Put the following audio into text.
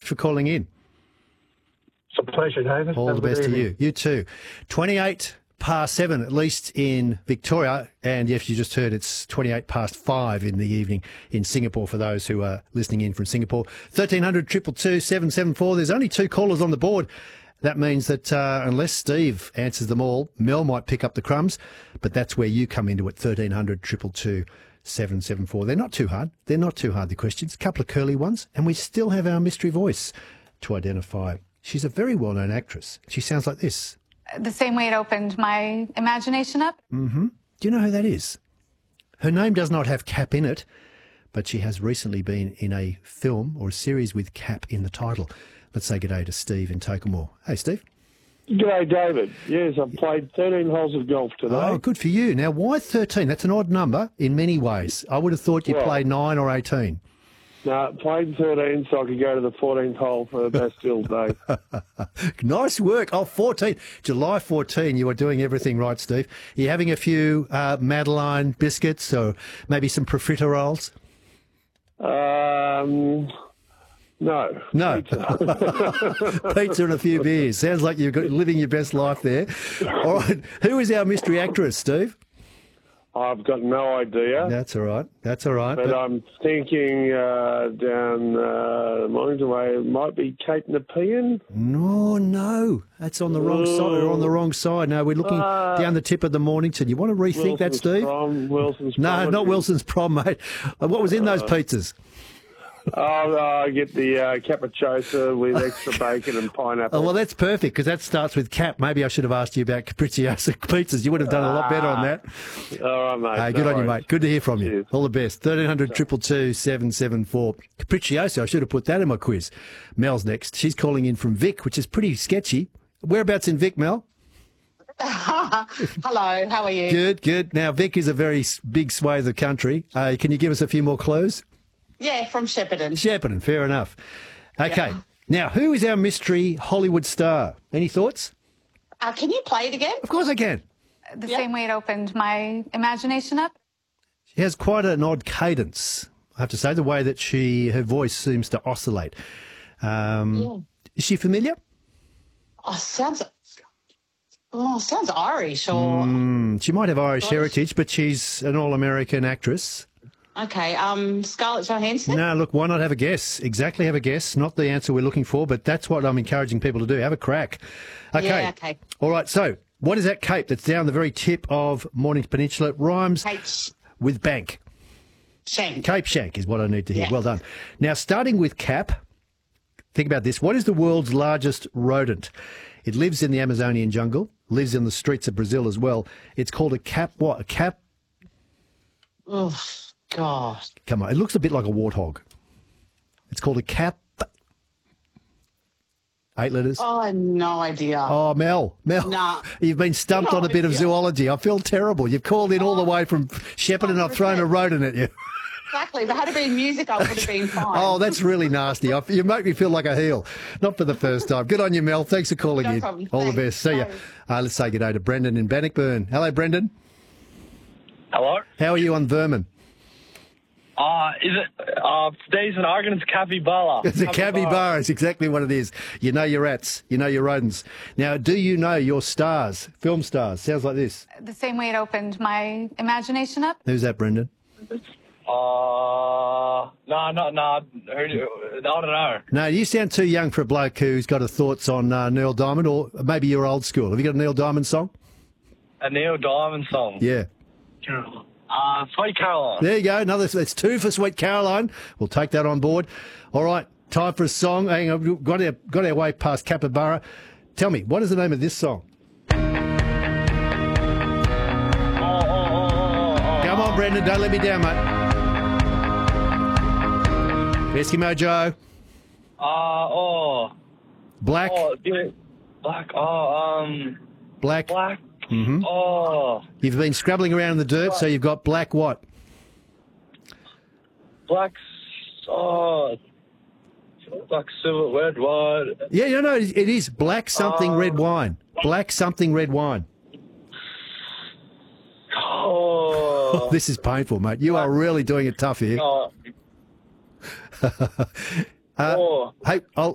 for calling in. It's a pleasure, David. All the best to you. You too. 28 past 7, at least in Victoria. And yes, you just heard it's 28 past 5 in the evening in Singapore for those who are listening in from Singapore. 1300 222 774. There's only 2 callers on the board. That means that unless Steve answers them all, Mel might pick up the crumbs. But that's where you come into it, 1300 222 774. They're not too hard. They're not too hard, the questions. A couple of curly ones. And we still have our mystery voice to identify. She's a very well-known actress. She sounds like this. The same way it opened my imagination up? Mm-hmm. Do you know who that is? Her name does not have Cap in it, but she has recently been in a film or a series with Cap in the title. Let's say good day to Steve in Tokemore. Hey, Steve. G'day, David. Yes, I've played 13 holes of golf today. Oh, good for you. Now, why 13? That's an odd number in many ways. I would have thought you'd play 9 or 18. No, played 13 so I could go to the 14th hole for the Bastille Day. Nice work. Oh, 14. July 14, you are doing everything right, Steve. Are you having a few Madeline biscuits or maybe some profiteroles? No. Pizza. Pizza and a few beers. Sounds like you're living your best life there. All right. Who is our mystery actress, Steve? I've got no idea. That's all right. That's all right. But I'm thinking down Mornington Way, it might be Kate Nepean. No. That's on the wrong side. We're on the wrong side. No, we're looking down the tip of the Mornington. You want to rethink that, Steve? Wilson's Prom. No, not Wilson's Prom, mate. What was in those pizzas? I get the capricciosa with extra bacon and pineapple. Oh, well, that's perfect because that starts with Cap. Maybe I should have asked you about capricciosa pizzas. You would have done a lot better on that. All right, mate. Hey, good on you, mate. Good to hear from you. Cheers. All the best. 1300 222 774. Capricciosa, I should have put that in my quiz. Mel's next. She's calling in from Vic, which is pretty sketchy. Whereabouts in Vic, Mel? Hello, how are you? Good. Now, Vic is a very big swathe of country. Can you give us a few more clues? Yeah, from Shepparton. Shepparton, fair enough. Okay. Yeah. Now, who is our mystery Hollywood star? Any thoughts? Can you play it again? Of course I can. The same way it opened my imagination up? She has quite an odd cadence, I have to say, the way that her voice seems to oscillate. Is she familiar? Sounds Irish or... She might have Irish heritage, but she's an all-American actress. Okay, Scarlett Johansson? No, look, why not have a guess? Exactly have a guess. Not the answer we're looking for, but that's what I'm encouraging people to do. Have a crack. Okay. Yeah, okay. All right, so what is that cape that's down the very tip of Mornington Peninsula? It rhymes with bank. Shank. Cape Shank is what I need to hear. Yeah. Well done. Now, starting with Cap, think about this. What is the world's largest rodent? It lives in the Amazonian jungle, lives in the streets of Brazil as well. It's called a cap what? A cap? Oh, God. Come on, it looks a bit like a warthog. It's called a cap. 8 letters. Oh, I have no idea. Oh, Mel. Nah. You've been stumped on a bit of zoology. I feel terrible. You've called in all the way from Shepparton and I've thrown a rodent at you. Exactly. If it had been music, I would have been fine. Oh, that's really nasty. You make me feel like a heel. Not for the first time. Good on you, Mel. Thanks for calling in. Problem. All Thanks. the best. See ya. Let's say good day to Brendan in Bannockburn. Hello, Brendan. Hello? How are you on vermin? Is it, Decent, I reckon it's capybara. It's a capybara. It's exactly what it is. You know your rats. You know your rodents. Now, do you know your stars, film stars? Sounds like this. The same way it opened my imagination up? Who's that, Brendan? No, I don't know. No, you sound too young for a bloke who's got a thoughts on Neil Diamond, or maybe you're old school. Have you got a Neil Diamond song? A Neil Diamond song? Yeah. Sweet Caroline. There you go. That's 2 for Sweet Caroline. We'll take that on board. All right, time for a song. Hang on, we've got our way past Capybara. Tell me, what is the name of this song? Come on, Brendan, don't let me down, mate. Eskimo Joe. Black. Black. Black. Black. Mm-hmm. You've been scrabbling around in the dirt, so you've got black what? Black. Black silver red wine. Yeah, it is black something red wine. Black something red wine. Oh. This is painful, mate. You are really doing it tough here. Hey,